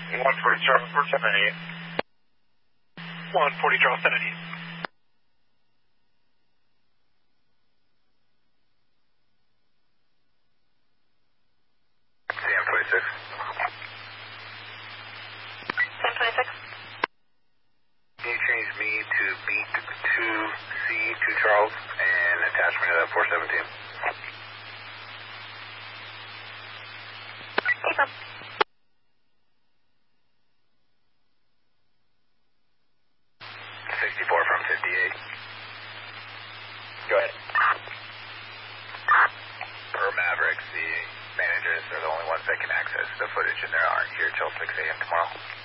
140 Charles, 478. 140 Charles, 70. CM26. CM26. Can you change me to beat 2C, 2 Charles, and attach me to that 417? Keep up. 64 from 58. Go ahead. Per Mavericks, the managers are the only ones that can access the footage, and they aren't here till 6 a.m. tomorrow.